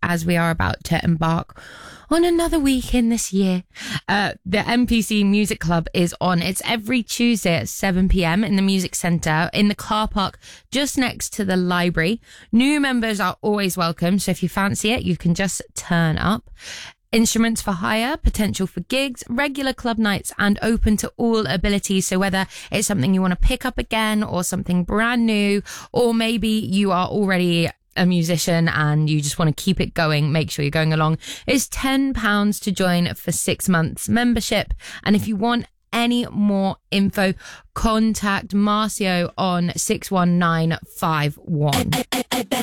as we are about to embark on another week in this year. The MPC Music Club is on. It's every Tuesday at 7 p.m. in the Music Centre in the car park just next to the library. New members are always welcome, so if you fancy it, you can just turn up. Instruments for hire, potential for gigs, regular club nights, and open to all abilities. So whether it's something you want to pick up again or something brand new, or maybe you are already a musician and you just want to keep it going, make sure you're going along. It's £10 to join for 6 months membership. And if you want any more info, contact Marcio on 61951.